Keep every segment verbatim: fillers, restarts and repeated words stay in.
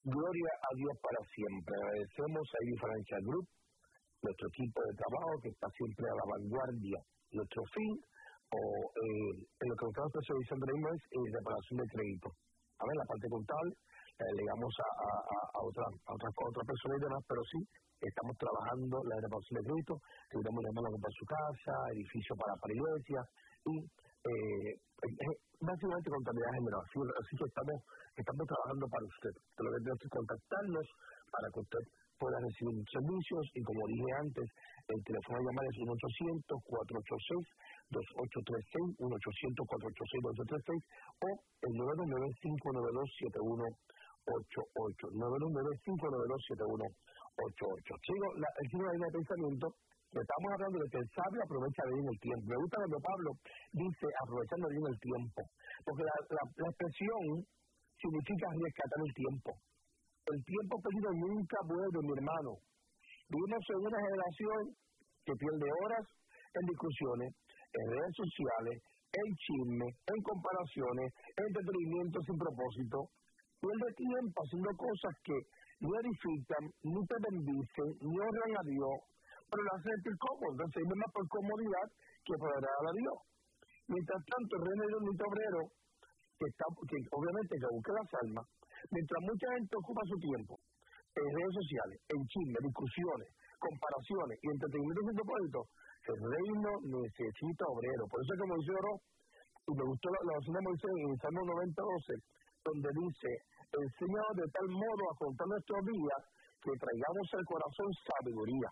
Gloria a Dios para siempre. Agradecemos a Ivy Financial Group, nuestro equipo de trabajo que está siempre a la vanguardia. Nuestro fin, o eh, en lo que nosotros estamos especializando ahora mismo es en reparación de crédito. A ver, la parte contable la delegamos a, a, a, a otra a otra, a otra persona y demás, pero sí, estamos trabajando la reparación de crédito, que tenemos una mano para su casa, edificio para, para iglesia, y eh, eh, básicamente contabilidad general. Así, así que estamos, estamos trabajando para usted. Lo que tenemos que contactarnos para que usted pueda recibir servicios, y como dije antes, el teléfono de llamada es uno ochocientos, cuatro ocho seis, dos ocho tres seis, uno ochocientos, cuatro ocho seis, dos ocho tres seis, o el nueve nueve, cinco nueve dos, siete uno ocho ocho, nueve nueve, cinco nueve dos, siete uno ocho ocho. Sigo la, el signo de la línea de pensamiento, que estamos hablando de que el sabio aprovecha bien el tiempo. Me gusta cuando Pablo dice aprovechando bien el tiempo, porque la, la, la expresión significa rescatar el tiempo. El tiempo perdido nunca vuelve, mi hermano. Vivimos en una generación que pierde horas en discusiones, en redes sociales, en chisme, en comparaciones, en entretenimiento sin propósito. Pierde tiempo haciendo cosas que no edifican, ni te bendicen, ni honran a Dios, pero lo hacen sentir cómodo. Entonces, es más por comodidad que por agradar a Dios. Mientras tanto, el reino de un obrero, que, está, que obviamente que busca las almas, mientras mucha gente ocupa su tiempo en redes sociales, en chisme, discusiones, comparaciones y entretenimiento sin propósito, el reino necesita obreros. Por eso es que Moisés oró, y me gustó la, la oración de Moisés en el Salmo noventa doce, donde dice: enséñanos de tal modo a contar nuestros días que traigamos al corazón sabiduría.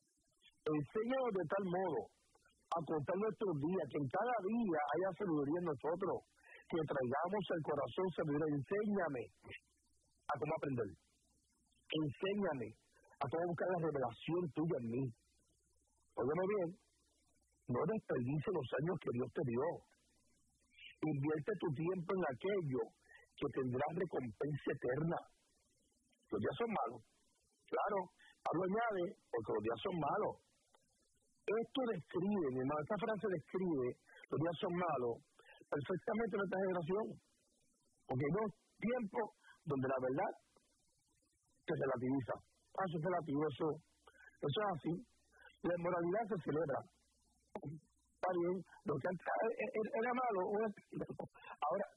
Enséñanos de tal modo a contar nuestros días, que en cada día haya sabiduría en nosotros, que traigamos al corazón sabiduría. Enséñame a cómo aprender. Enséñame a cómo buscar la revelación tuya en mí. Óyeme bien, no desperdicies los años que Dios te dio. Invierte tu tiempo en aquello que tendrás recompensa eterna. Los días son malos. Claro, Pablo añade, porque los días son malos. Esto describe, mi hermano, esta frase describe, los días son malos, perfectamente nuestra generación. Porque hay dos tiempos donde la verdad se relativiza. Ah, eso es relativo, eso, eso es así. La inmoralidad se celebra. Está bien, lo que antes era malo, ahora